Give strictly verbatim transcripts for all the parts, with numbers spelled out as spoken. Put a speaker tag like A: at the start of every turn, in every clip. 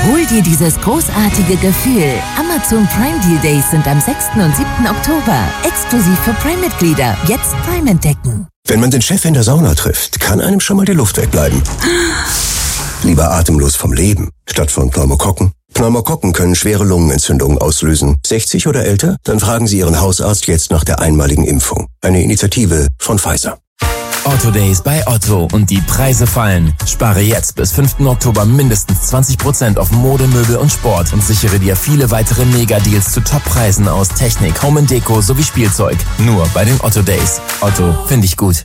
A: Hol dir dieses großartige Gefühl. Amazon Prime Deal Days sind am sechsten und siebten Oktober. Exklusiv für Prime-Mitglieder. Jetzt Prime entdecken.
B: Wenn man den Chef in der Sauna trifft, kann einem schon mal die Luft wegbleiben. Lieber atemlos vom Leben, statt von Pneumokokken. Pneumokokken können schwere Lungenentzündungen auslösen. sechzig oder älter? Dann fragen Sie Ihren Hausarzt jetzt nach der einmaligen Impfung. Eine Initiative von Pfizer.
C: Otto Days bei Otto und die Preise fallen. Spare jetzt bis fünften Oktober mindestens zwanzig Prozent auf Mode, Möbel und Sport und sichere dir viele weitere Mega-Deals zu Top-Preisen aus Technik, Home and Deko sowie Spielzeug. Nur bei den Otto Days. Otto, finde ich gut.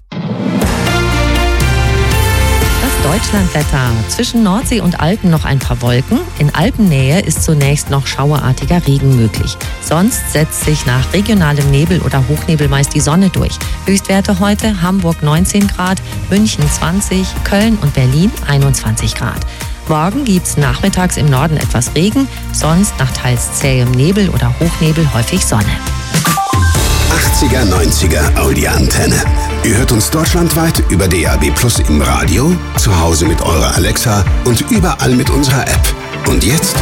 D: Deutschlandwetter. Zwischen Nordsee und Alpen noch ein paar Wolken. In Alpennähe ist zunächst noch schauerartiger Regen möglich. Sonst setzt sich nach regionalem Nebel oder Hochnebel meist die Sonne durch. Höchstwerte heute: Hamburg neunzehn Grad, München zwanzig, Köln und Berlin einundzwanzig Grad. Morgen gibt's nachmittags im Norden etwas Regen, sonst nach teils zähem Nebel oder Hochnebel häufig Sonne.
E: achtziger, neunziger Audi-Antenne. Ihr hört uns deutschlandweit über D A B Plus im Radio, zu Hause mit eurer Alexa und überall mit unserer App. Und jetzt?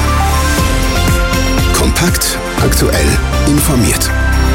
E: Kompakt, aktuell, informiert.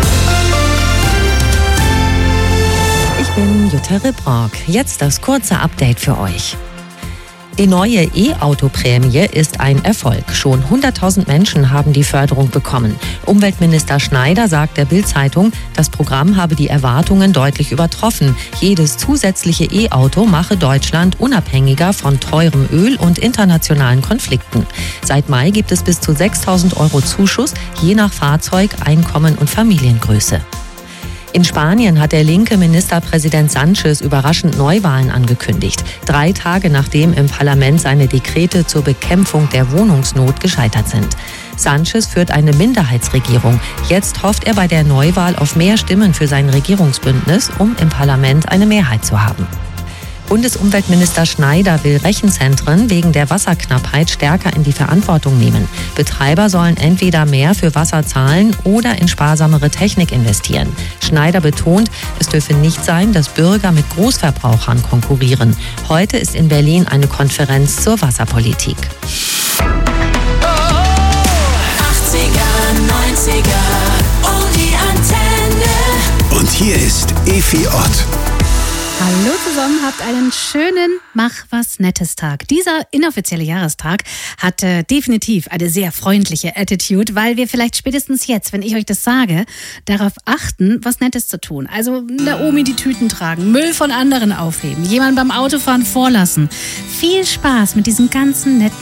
D: Ich bin Jutta Ribrock. Jetzt das kurze Update für euch. Die neue E-Auto-Prämie ist ein Erfolg. Schon hunderttausend Menschen haben die Förderung bekommen. Umweltminister Schneider sagt der Bild-Zeitung, das Programm habe die Erwartungen deutlich übertroffen. Jedes zusätzliche E-Auto mache Deutschland unabhängiger von teurem Öl und internationalen Konflikten. Seit Mai gibt es bis zu sechstausend Euro Zuschuss, je nach Fahrzeug, Einkommen und Familiengröße. In Spanien hat der linke Ministerpräsident Sánchez überraschend Neuwahlen angekündigt. Drei Tage nachdem im Parlament seine Dekrete zur Bekämpfung der Wohnungsnot gescheitert sind. Sánchez führt eine Minderheitsregierung. Jetzt hofft er bei der Neuwahl auf mehr Stimmen für sein Regierungsbündnis, um im Parlament eine Mehrheit zu haben. Bundesumweltminister Schneider will Rechenzentren wegen der Wasserknappheit stärker in die Verantwortung nehmen. Betreiber sollen entweder mehr für Wasser zahlen oder in sparsamere Technik investieren. Schneider betont, es dürfe nicht sein, dass Bürger mit Großverbrauchern konkurrieren. Heute ist in Berlin eine Konferenz zur Wasserpolitik.
F: achtziger, neunziger, oh die Antenne.
E: Und hier ist Efi Ott.
G: Hallo zusammen, habt einen schönen Mach was Nettes Tag. Dieser inoffizielle Jahrestag hat äh, definitiv eine sehr freundliche Attitude, weil wir vielleicht spätestens jetzt, wenn ich euch das sage, darauf achten, was Nettes zu tun. Also der Omi die Tüten tragen, Müll von anderen aufheben, jemanden beim Autofahren vorlassen. Viel Spaß mit diesem ganzen netten